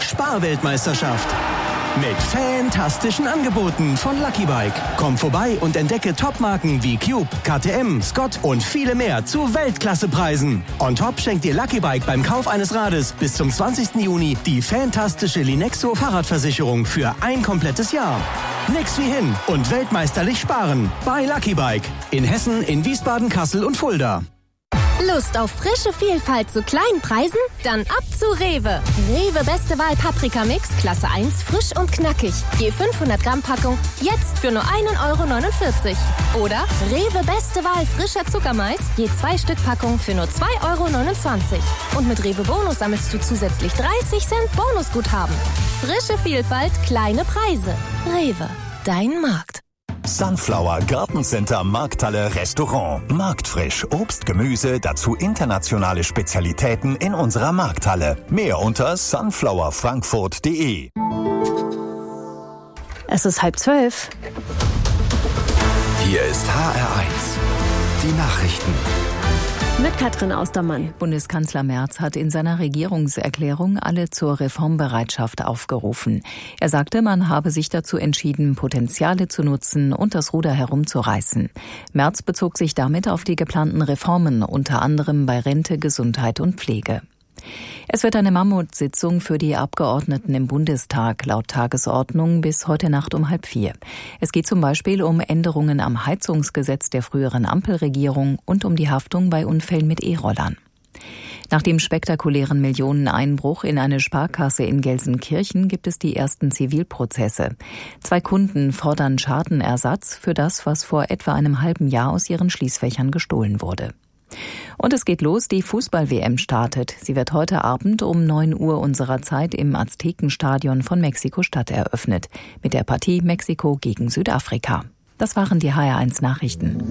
Sparweltmeisterschaft. Mit fantastischen Angeboten von Lucky Bike. Komm vorbei und entdecke Topmarken wie Cube, KTM, Scott und viele mehr zu Weltklassepreisen. On top schenkt dir Lucky Bike beim Kauf eines Rades bis zum 20. Juni die fantastische Linexo Fahrradversicherung für ein komplettes Jahr. Nix wie hin und weltmeisterlich sparen bei Lucky Bike. In Hessen, in Wiesbaden, Kassel und Fulda. Lust auf frische Vielfalt zu kleinen Preisen? Dann ab zu Rewe. Rewe Beste Wahl Paprika-Mix, Klasse 1, frisch und knackig. Je 500 Gramm Packung, jetzt für nur 1,49 €. Oder Rewe Beste Wahl frischer Zuckermais, je 2 Stück Packung für nur 2,29 €. Und mit Rewe Bonus sammelst du zusätzlich 30 Cent Bonusguthaben. Frische Vielfalt, kleine Preise. Rewe, dein Markt. Sunflower Gartencenter Markthalle Restaurant. Marktfrisch, Obst, Gemüse, dazu internationale Spezialitäten in unserer Markthalle. Mehr unter sunflowerfrankfurt.de. Es ist 11:30. Hier ist HR1. Die Nachrichten. Mit Katrin Austermann. Bundeskanzler Merz hat in seiner Regierungserklärung alle zur Reformbereitschaft aufgerufen. Er sagte, man habe sich dazu entschieden, Potenziale zu nutzen und das Ruder herumzureißen. Merz bezog sich damit auf die geplanten Reformen, unter anderem bei Rente, Gesundheit und Pflege. Es wird eine Mammutsitzung für die Abgeordneten im Bundestag laut Tagesordnung bis heute Nacht um 3:30. Es geht zum Beispiel um Änderungen am Heizungsgesetz der früheren Ampelregierung und um die Haftung bei Unfällen mit E-Rollern. Nach dem spektakulären Millioneneinbruch in eine Sparkasse in Gelsenkirchen gibt es die ersten Zivilprozesse. 2 Kunden fordern Schadenersatz für das, was vor etwa einem halben Jahr aus ihren Schließfächern gestohlen wurde. Und es geht los, die Fußball-WM startet. Sie wird heute Abend um 9 Uhr unserer Zeit im Aztekenstadion von Mexiko-Stadt eröffnet. Mit der Partie Mexiko gegen Südafrika. Das waren die HR1 Nachrichten.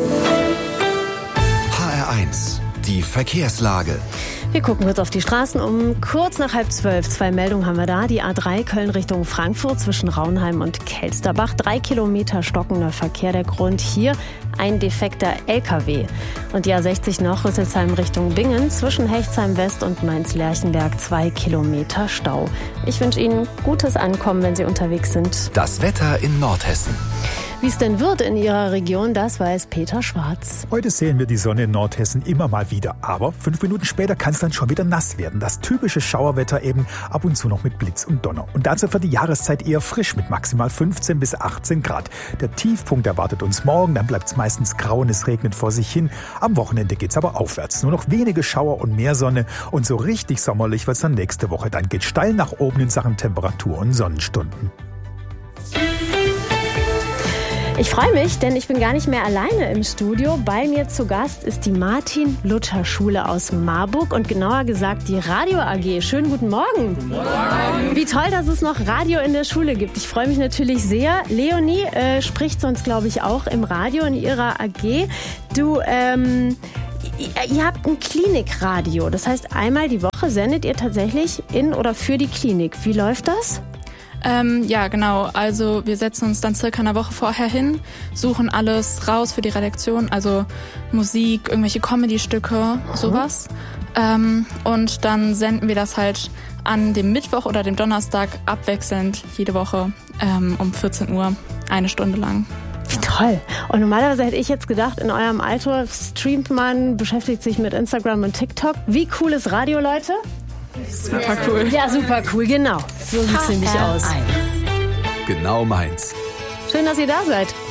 HR1, die Verkehrslage. Wir gucken kurz auf die Straßen. Um kurz nach 11:30. 2 Meldungen haben wir da. Die A3 Köln Richtung Frankfurt zwischen Raunheim und Kelsterbach. 3 Kilometer stockender Verkehr. Der Grund hier ein defekter LKW. Und die A60 noch Rüsselsheim Richtung Bingen zwischen Hechtsheim West und Mainz-Lerchenberg. 2 Kilometer Stau. Ich wünsche Ihnen gutes Ankommen, wenn Sie unterwegs sind. Das Wetter in Nordhessen. Wie es denn wird in Ihrer Region, das weiß Peter Schwarz. Heute sehen wir die Sonne in Nordhessen immer mal wieder. Aber 5 Minuten später kann es dann schon wieder nass werden. Das typische Schauerwetter eben, ab und zu noch mit Blitz und Donner. Und dazu für die Jahreszeit eher frisch mit maximal 15 bis 18 Grad. Der Tiefpunkt erwartet uns morgen, dann bleibt es meistens grau und es regnet vor sich hin. Am Wochenende geht es aber aufwärts. Nur noch wenige Schauer und mehr Sonne. Und so richtig sommerlich wird es dann nächste Woche. Dann geht steil nach oben in Sachen Temperatur und Sonnenstunden. Ich freue mich, denn ich bin gar nicht mehr alleine im Studio. Bei mir zu Gast ist die Martin-Luther-Schule aus Marburg und genauer gesagt die Radio AG. Schönen guten Morgen. Guten Morgen. Wie toll, dass es noch Radio in der Schule gibt. Ich freue mich natürlich sehr. Leonie spricht sonst, glaube ich, auch im Radio in ihrer AG. Du, ihr habt ein Klinikradio. Das heißt, einmal die Woche sendet ihr tatsächlich in oder für die Klinik. Wie läuft das? Ja, genau. Also wir setzen uns dann circa eine Woche vorher hin, suchen alles raus für die Redaktion, also Musik, irgendwelche Comedy-Stücke, sowas. Und dann senden wir das halt an dem Mittwoch oder dem Donnerstag abwechselnd jede Woche um 14 Uhr, 1 Stunde lang. Wie toll. Und normalerweise hätte ich jetzt gedacht, in eurem Alter streamt man, beschäftigt sich mit Instagram und TikTok. Wie cool ist Radio, Leute? Super cool. Ja, super cool, genau. So sieht es nämlich aus. Genau meins. Schön, dass ihr da seid.